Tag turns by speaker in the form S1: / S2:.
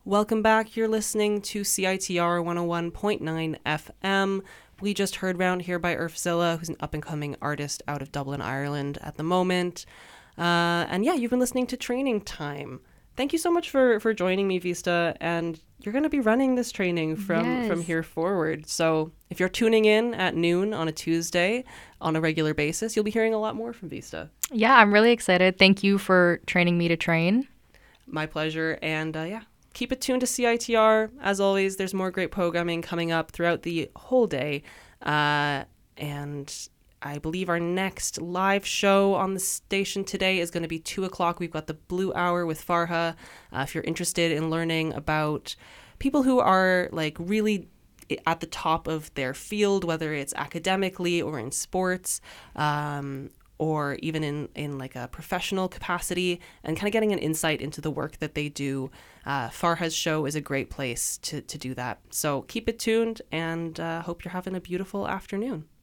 S1: Welcome back. You're listening to CITR 101.9 FM. We just heard Round Here by Earthzilla, who's an up-and-coming artist out of Dublin, Ireland at the moment. And yeah, you've been listening to Training Time. Thank you so much for joining me, Vista. And you're going to be running this training from here forward. So if you're tuning in at noon on a Tuesday on a regular basis, you'll be hearing a lot more from Vista.
S2: Yeah, I'm really excited. Thank you for training me to train.
S1: My pleasure. And keep it tuned to CITR. As always, there's more great programming coming up throughout the whole day. And I believe our next live show on the station today is going to be 2 o'clock. We've got the Blue Hour with Farha. If you're interested in learning about people who are like really at the top of their field, whether it's academically or in sports, or even in like a professional capacity, and kind of getting an insight into the work that they do, Farha's show is a great place to do that. So keep it tuned, and hope you're having a beautiful afternoon.